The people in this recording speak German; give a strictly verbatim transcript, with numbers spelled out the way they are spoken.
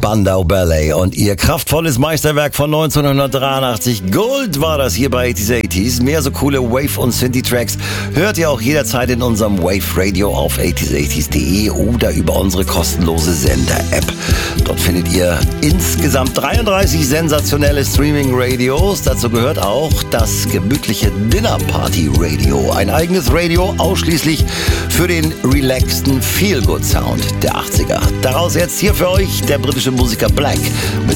Spandau Ballet und ihr kraftvolles Meisterwerk von neunzehnhundertdreiundachtzig. Gold war das hier bei achtzig achtzig. Mehr so coole Wave- und Synthie-Tracks hört ihr auch jederzeit in unserem Wave Radio auf achtzig achtzig punkt de oder über unsere kostenlose Sender-App. Dort findet ihr insgesamt dreiunddreißig sensationelle Streaming-Radios. Dazu gehört auch das gemütliche Dinner-Party-Radio. Ein eigenes Radio ausschließlich für den relaxten Feel-Good-Sound der achtziger. Daraus jetzt hier für euch der britische Musiker Black mit